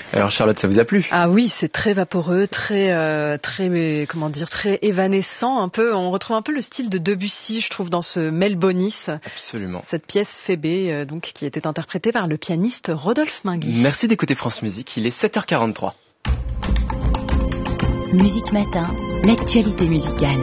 Alors Charlotte, ça vous a plu? Ah oui, c'est très vaporeux, très évanescent un peu. On retrouve un peu le style de Debussy, je trouve, dans ce Melbonis. Absolument. Cette pièce Phébé, donc, qui était interprétée par le pianiste Rodolphe Minguis. Merci d'écouter France Musique, il est 7h43. Musique Matin, l'actualité musicale.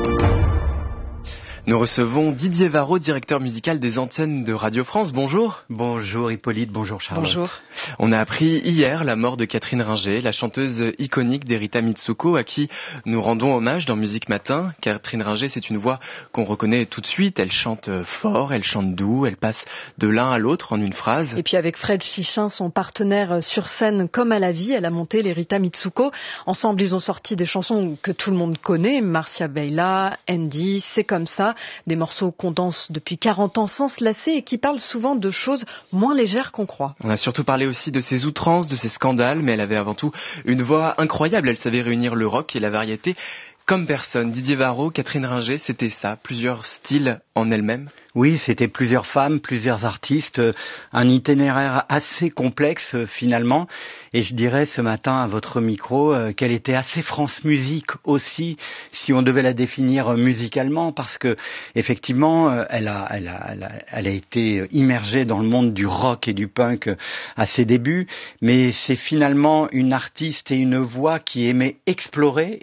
Nous recevons Didier Varro, directeur musical des antennes de Radio France. Bonjour. Bonjour Hippolyte, bonjour Charlotte. Bonjour. On a appris hier la mort de Catherine Ringer, la chanteuse iconique d'Erita Mitsuko, à qui nous rendons hommage dans Musique Matin. Catherine Ringer, c'est une voix qu'on reconnaît tout de suite. Elle chante fort, elle chante doux, elle passe de l'un à l'autre en une phrase. Et puis avec Fred Chichin, son partenaire sur scène comme à la vie, elle a monté l'Erita Mitsuko. Ensemble, ils ont sorti des chansons que tout le monde connaît, Marcia Beila, Andy, C'est comme ça. Des morceaux qu'on danse depuis 40 ans sans se lasser et qui parlent souvent de choses moins légères qu'on croit. On a surtout parlé aussi de ses outrances, de ses scandales, mais elle avait avant tout une voix incroyable. Elle savait réunir le rock et la variété comme personne. Didier Varro, Catherine Ringer, c'était ça, plusieurs styles en elle-même. Oui, c'était plusieurs femmes, plusieurs artistes, un itinéraire assez complexe finalement. Et je dirais ce matin à votre micro qu'elle était assez France Musique aussi, si on devait la définir musicalement, parce que effectivement, elle a été immergée dans le monde du rock et du punk à ses débuts, mais c'est finalement une artiste et une voix qui aimait explorer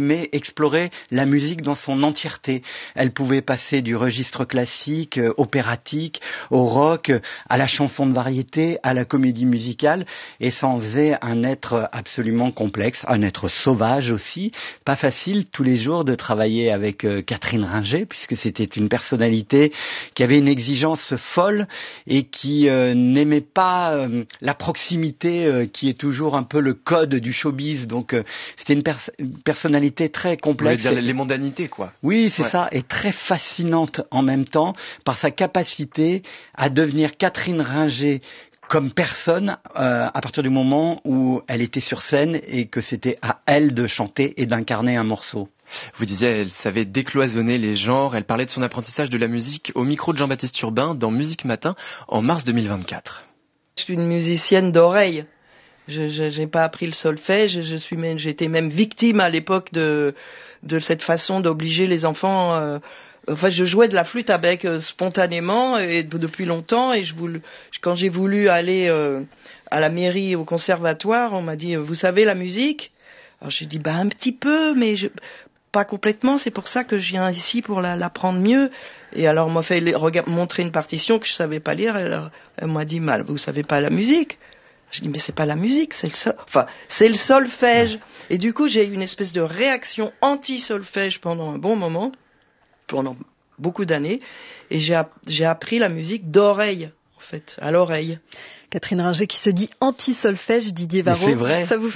la musique dans son entièreté. Elle pouvait passer du registre classique, opératique, au rock, à la chanson de variété, à la comédie musicale, et ça en faisait un être absolument complexe, un être sauvage aussi. Pas facile tous les jours de travailler avec Catherine Ringer, puisque c'était une personnalité qui avait une exigence folle et qui n'aimait pas la proximité qui est toujours un peu le code du showbiz. Donc c'était une personnalité très complexe. Vous voulez dire les mondanités, quoi. Oui, c'est ça, et très fascinante en même temps par sa capacité à devenir Catherine Ringer comme personne à partir du moment où elle était sur scène et que c'était à elle de chanter et d'incarner un morceau. Vous disiez, elle savait décloisonner les genres, elle parlait de son apprentissage de la musique au micro de Jean-Baptiste Urbain dans Musique Matin en mars 2024. Je suis une musicienne d'oreille. Je n'ai pas appris le solfège, j'étais même victime à l'époque de cette façon d'obliger les enfants. Je jouais de la flûte à bec spontanément et depuis longtemps, et quand j'ai voulu aller à la mairie, au conservatoire, on m'a dit vous savez la musique? Alors j'ai dit un petit peu, mais pas complètement, c'est pour ça que je viens ici pour l'apprendre mieux. Et alors on m'a fait montrer une partition que je savais pas lire, et alors, elle m'a dit vous savez pas la musique? Je dis mais c'est pas la musique, c'est le solfège. Et du coup j'ai eu une espèce de réaction anti-solfège pendant un bon moment, pendant beaucoup d'années, et j'ai appris la musique d'oreille, en fait, à l'oreille. Catherine Ringer qui se dit anti-solfège, Didier Varro. C'est vrai. Ça vous